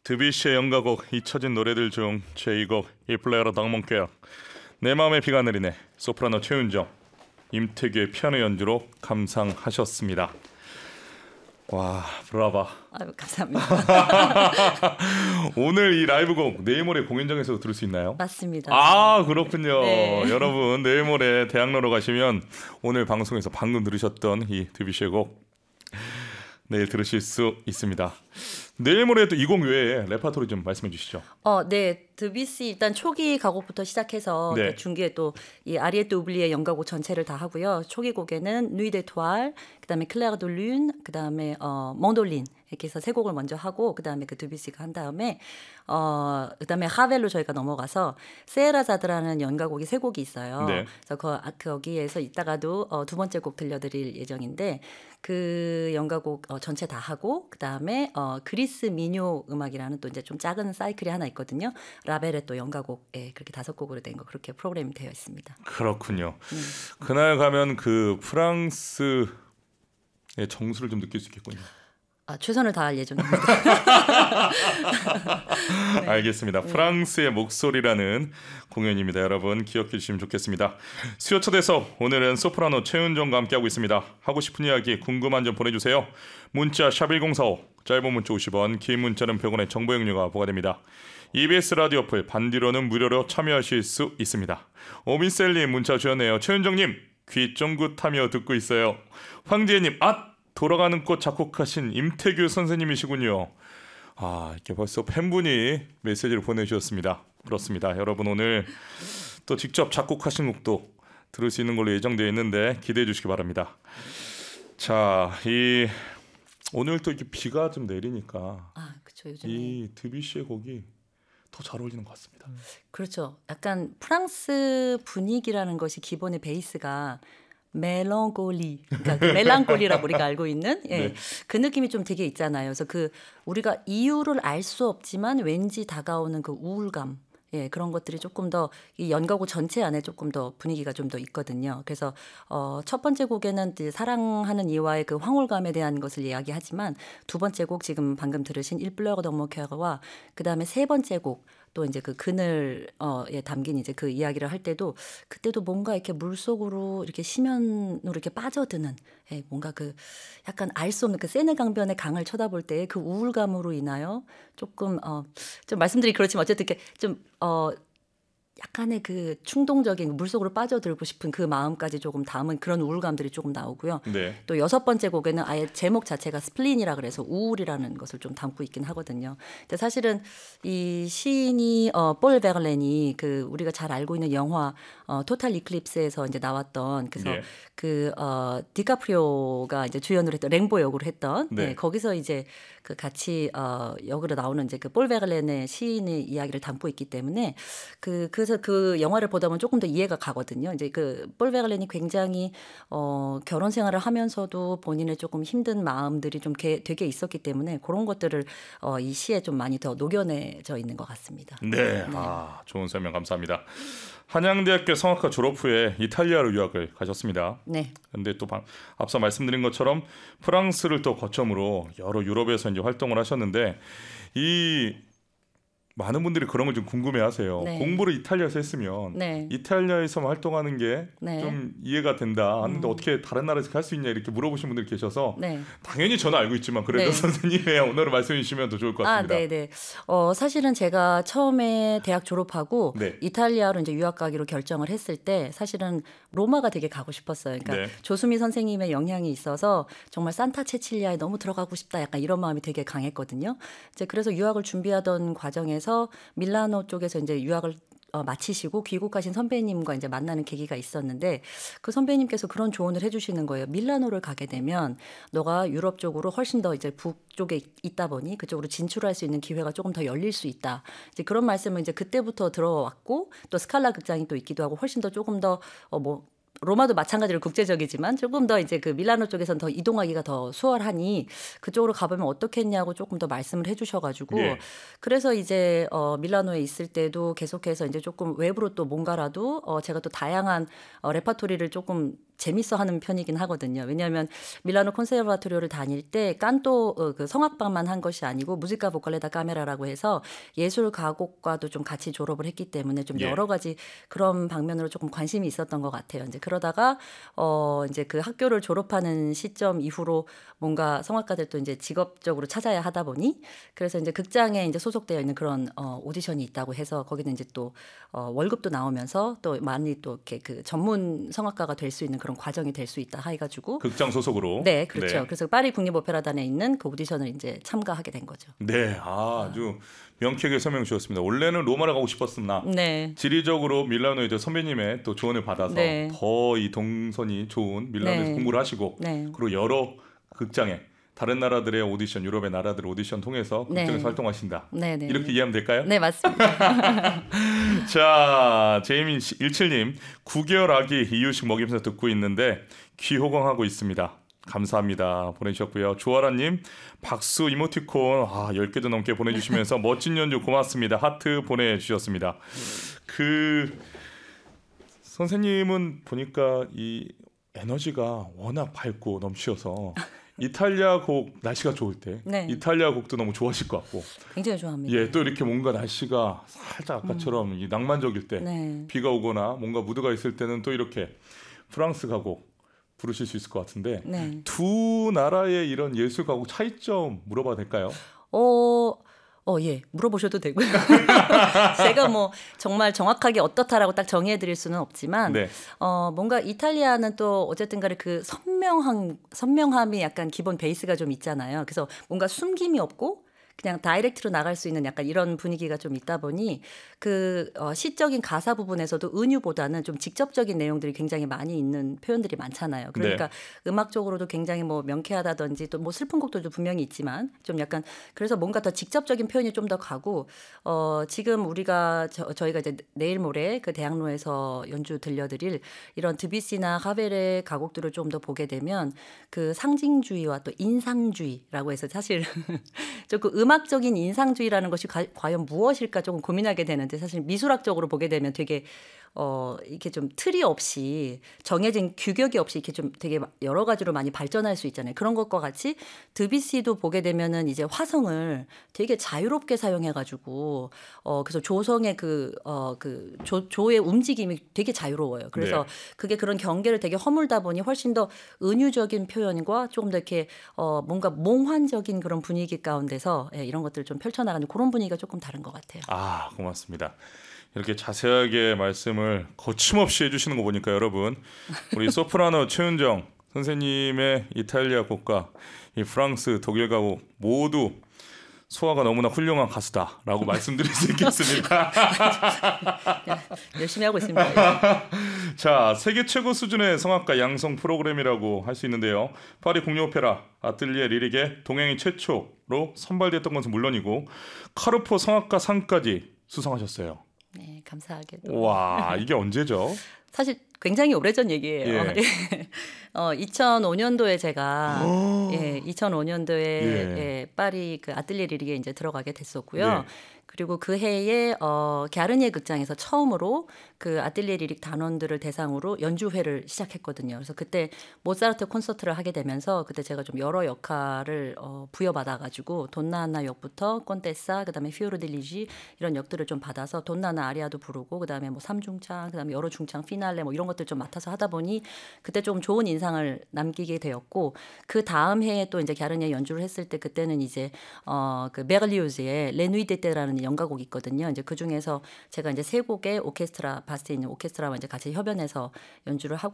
드뷔시의 연가곡 잊혀진 노래들 중 제2곡 이플레어로 낭만케어 내 마음에 비가 내리네 소프라노 최윤정 임태규의 피아노 연주로 감상하셨습니다. 와 브라바. 아유, 감사합니다. 오늘 이 라이브곡 내일 모레 공연장에서 들을 수 있나요? 맞습니다. 아 그렇군요. 네. 여러분 내일 모레 대학로로 가시면 오늘 방송에서 방금 들으셨던 이 드뷔시의 곡 내일 들으실 수 있습니다. 내일 모레 또 이 곡 외에 레파토리 좀 말씀해 주시죠. 네, 드뷔시 일단 초기 가곡부터 시작해서 네. 또 중기에 또 이 아리에트 오블리의 연가곡 전체를 다 하고요. 초기 곡에는 누이 데 투알, 그다음에 클레르 드 룬, 그다음에 몽돌린 이렇게 해서 세 곡을 먼저 하고 그다음에 그 드뷔시가 한 다음에 그다음에 하벨로 저희가 넘어가서 세라자드라는 연가곡이 세 곡이 있어요. 네. 그래서 거기에서 이따가도 두 번째 곡 들려드릴 예정인데 그 연가곡 전체 다 하고 그다음에 그리스 민요 음악이라는 또 이제 좀 작은 사이클이 하나 있거든요. 라벨의 또 연가곡 그렇게 5곡으로 된 거 그렇게 프로그램이 되어 있습니다. 그렇군요. 그날 가면 그 프랑스의 정수를 좀 느낄 수 있겠군요. 최선을 다할 예정입니다. 네. 알겠습니다. 프랑스의 목소리라는 공연입니다. 여러분 기억해 주시면 좋겠습니다. 수요 초대석 오늘은 소프라노 최윤정과 함께하고 있습니다. 하고 싶은 이야기 궁금한 점 보내주세요. 문자 샵1045 짧은 문자 50원 긴 문자는 100원의 정보 용료가 부과됩니다. EBS 라디오 어플 반디로는 무료로 참여하실 수 있습니다. 오민셀님 문자 주셨네요. 최윤정님 귀 쫑긋하며 듣고 있어요. 황지혜님 돌아가는 꽃 작곡하신 임태규 선생님이시군요. 이렇게 벌써 팬분이 메시지를 보내주셨습니다. 그렇습니다. 여러분 오늘 또 직접 작곡하신 곡도 들을 수 있는 걸로 예정되어 있는데 기대해 주시기 바랍니다. 자, 오늘 또 이렇게 비가 좀 내리니까 그렇죠. 요즘에 이 드뷔시의 곡이 더 잘 어울리는 것 같습니다. 그렇죠. 약간 프랑스 분위기라는 것이 기본의 베이스가 멜랑콜리, 그러니까 그 멜랑콜리라고 우리가 알고 있는 네. 그 느낌이 좀 되게 있잖아요. 그래서 그 우리가 이유를 알 수 없지만 왠지 다가오는 그 우울감, 그런 것들이 조금 더 이 연가곡 전체 안에 조금 더 분위기가 좀 더 있거든요. 그래서 첫 번째 곡에는 이제 사랑하는 이와의 그 황홀감에 대한 것을 이야기하지만 두 번째 곡 지금 방금 들으신 일블레어 더모케어와 그 다음에 세 번째 곡 또 이제 그 그늘에 담긴 이제 그 이야기를 할 때도 그때도 뭔가 이렇게 물 속으로 이렇게 심연으로 이렇게 빠져드는 뭔가 그 약간 알 수 없는 그 세느강변의 강을 쳐다볼 때 그 우울감으로 인하여 조금 좀 말씀드리기 그렇지만 어쨌든 이렇게 좀 약간의 그 충동적인 물속으로 빠져들고 싶은 그 마음까지 조금 담은 그런 우울감들이 조금 나오고요. 네. 또 여섯 번째 곡에는 아예 제목 자체가 스플린이라 그래서 우울이라는 것을 좀 담고 있긴 하거든요. 근데 사실은 이 시인이 폴 베글렌이 그 우리가 잘 알고 있는 영화 토탈 이클립스에서 이제 나왔던 그래서 네. 그 디카프리오가 이제 주연을 했던 랭보 역으로 했던 네. 거기서 이제 그 같이 역으로 나오는 이제 그 폴 베글렌의 시인의 이야기를 담고 있기 때문에 그래서 그 영화를 보다 보면 조금 더 이해가 가거든요. 이제 그 폴 베글렌이 굉장히 결혼 생활을 하면서도 본인의 조금 힘든 마음들이 좀 되게 있었기 때문에 그런 것들을 이 시에 좀 많이 더 녹여내져 있는 것 같습니다. 네. 좋은 설명 감사합니다. 한양대학교 성악과 졸업 후에 이탈리아로 유학을 가셨습니다. 네. 근데 또 앞서 말씀드린 것처럼 프랑스를 또 거점으로 여러 유럽에서 이제 활동을 하셨는데 많은 분들이 그런 걸 좀 궁금해하세요. 네. 공부를 이탈리아에서 했으면 네. 이탈리아에서만 활동하는 게 네. 좀 이해가 된다. 하는데 어떻게 다른 나라에서 할 수 있냐 이렇게 물어보신 분들이 계셔서 네. 당연히 저는 알고 있지만 그래도 네. 선생님의 언어를 말씀해 주시면 더 좋을 것 같습니다. 네네. 사실은 제가 처음에 대학 졸업하고 네. 이탈리아로 이제 유학 가기로 결정을 했을 때 사실은 로마가 되게 가고 싶었어요. 그러니까 네. 조수미 선생님의 영향이 있어서 정말 산타 체칠리아에 너무 들어가고 싶다. 약간 이런 마음이 되게 강했거든요. 이제 그래서 유학을 준비하던 과정에서 밀라노 쪽에서 이제 유학을 마치시고 귀국하신 선배님과 이제 만나는 계기가 있었는데 그 선배님께서 그런 조언을 해주시는 거예요. 밀라노를 가게 되면 너가 유럽 쪽으로 훨씬 더 이제 북쪽에 있다 보니 그쪽으로 진출할 수 있는 기회가 조금 더 열릴 수 있다. 이제 그런 말씀을 이제 그때부터 들어왔고 또 스칼라 극장이 또 있기도 하고 훨씬 더 조금 더 로마도 마찬가지로 국제적이지만 조금 더 이제 그 밀라노 쪽에서는 더 이동하기가 더 수월하니 그쪽으로 가보면 어떻겠냐고 조금 더 말씀을 해주셔가지고 예. 그래서 이제 밀라노에 있을 때도 계속해서 이제 조금 외부로 또 뭔가라도 제가 또 다양한 레파토리를 조금 재밌어하는 편이긴 하거든요. 왜냐하면 밀라노 콘세르바토리오를 다닐 때 깐또 그 성악반만 한 것이 아니고 무지카 보컬레다 카메라라고 해서 예술 가곡과도 좀 같이 졸업을 했기 때문에 좀 예. 여러 가지 그런 방면으로 조금 관심이 있었던 것 같아요. 이제 그러다가 이제 그 학교를 졸업하는 시점 이후로 뭔가 성악가들도 이제 직업적으로 찾아야 하다 보니 그래서 이제 극장에 이제 소속되어 있는 그런 오디션이 있다고 해서 거기는 이제 또 월급도 나오면서 또 많이 또 이렇게 그 전문 성악가가 될 수 있는 그런 과정이 될 수 있다 해가지고 극장 소속으로. 네, 그렇죠. 네. 그래서 파리 국립오페라단에 있는 그 오디션을 이제 참가하게 된 거죠. 네, 아주 명쾌하게 설명 주셨습니다. 원래는 로마를 가고 싶었으나 네, 지리적으로 밀라노의 저 선배님의 또 조언을 받아서 네. 더 이 동선이 좋은 밀라노에서 네. 공부를 하시고 네. 그리고 여러 극장에 다른 나라들의 오디션, 유럽의 나라들 오디션 통해서 네. 극장에서 활동하신다. 네, 네. 이렇게 이해하면 될까요? 네, 맞습니다. 자, 제이민 17님 9개월 아기 이유식 먹이면서 듣고 있는데 귀 호강하고 있습니다. 감사합니다. 보내주셨고요. 조아라님 박수 이모티콘 10개도 넘게 보내주시면서 멋진 연주 고맙습니다. 하트 보내주셨습니다. 그 선생님은 보니까 이 에너지가 워낙 밝고 넘치셔서 이탈리아 곡 날씨가 좋을 때 네. 이탈리아 곡도 너무 좋아하실 것 같고 굉장히 좋아합니다. 예, 또 이렇게 뭔가 날씨가 살짝 아까처럼 이 낭만적일 때 네. 비가 오거나 뭔가 무드가 있을 때는 또 이렇게 프랑스 가곡 부르실 수 있을 것 같은데 네. 두 나라의 이런 예술 가곡 차이점 물어봐도 될까요? 예, 물어보셔도 되고요. 제가 뭐 정말 정확하게 어떻다라고 딱 정해드릴 수는 없지만, 네. 뭔가 이탈리아는 또 어쨌든 간에 그 선명함이 약간 기본 베이스가 좀 있잖아요. 그래서 뭔가 숨김이 없고, 그냥 다이렉트로 나갈 수 있는 약간 이런 분위기가 좀 있다 보니 그 시적인 가사 부분에서도 은유보다는 좀 직접적인 내용들이 굉장히 많이 있는 표현들이 많잖아요. 그러니까 음악적으로도 굉장히 뭐 명쾌하다든지 또 뭐 슬픈 곡들도 분명히 있지만 좀 약간 그래서 뭔가 더 직접적인 표현이 좀 더 가고 지금 우리가 저희가 이제 내일 모레 그 대학로에서 연주 들려드릴 이런 드뷔시나 하벨의 가곡들을 좀 더 보게 되면 그 상징주의와 또 인상주의라고 해서 사실 조금 음악적인 인상주의라는 것이 과연 무엇일까 조금 고민하게 되는데 사실 미술학적으로 보게 되면 되게 이렇게 좀 틀이 없이 정해진 규격이 없이 이렇게 좀 되게 여러 가지로 많이 발전할 수 있잖아요. 그런 것과 같이 드뷔시도 보게 되면은 이제 화성을 되게 자유롭게 사용해가지고 그래서 조성의 조의 움직임이 되게 자유로워요. 그래서 네. 그게 그런 경계를 되게 허물다 보니 훨씬 더 은유적인 표현과 조금 더 이렇게 뭔가 몽환적인 그런 분위기 가운데서 이런 것들을 좀 펼쳐나가는 그런 분위기가 조금 다른 것 같아요. 고맙습니다. 이렇게 자세하게 말씀을 거침없이 해주시는 거 보니까 여러분 우리 소프라노 최은정 선생님의 이탈리아 곡과 이 프랑스 독일 가곡 모두 소화가 너무나 훌륭한 가수다라고 말씀드릴 수 있겠습니다. 열심히 하고 있습니다. 자, 세계 최고 수준의 성악가 양성 프로그램이라고 할 수 있는데요. 파리 국립오페라 아틀리에 리릭의 동행이 최초로 선발됐던 것은 물론이고 카르포 성악가 상까지 수상하셨어요. 네, 감사하게도. 와, 이게 언제죠? 사실 굉장히 오래전 얘기예요. 예. 네. 2005년도에 제가 2005년도에 파리 그 아틀리에 리릭에 이제 들어가게 됐었고요. 네. 그리고 그 해에 갸르니에 극장에서 처음으로 그 아틀리에 리릭 단원들을 대상으로 연주회를 시작했거든요. 그래서 그때 모차르트 콘서트를 하게 되면서 그때 제가 좀 여러 역할을 부여받아가지고 돈나안나 역부터 콘테사 그다음에 피오르 디 리지 이런 역들을 좀 받아서 돈나안나 아리아도 부르고 그다음에 뭐 삼중창 그다음에 여러 중창 피날레 뭐 이런 것들 좀 맡아서 하다 보니 그때 좀 좋은 인상을 남기게 되었고 그 다음 해에 또 이제 갸르니에 연주를 했을 때 그때는 이제 그 베를리오즈의 레누이 데테라는 연가곡이 있거든요. 이제 그 중에서 제가 이제 세 곡의 오케스트라 바스에 있는 오케스트라와 이제 같이 협연해서 연주를 하고